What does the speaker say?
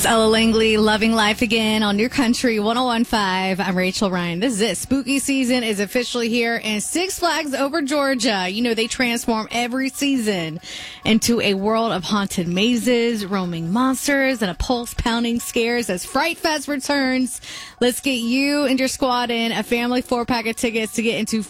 Ella Langley, Loving Life Again on New Country 1015. I'm Rachel Ryan. This is it. Spooky season is officially here, and Six Flags Over Georgia. You know, they transform every season into a world of haunted mazes, roaming monsters, and a pulse-pounding scares as Fright Fest returns. Let's get you and your squad in a family 4-pack of tickets to get into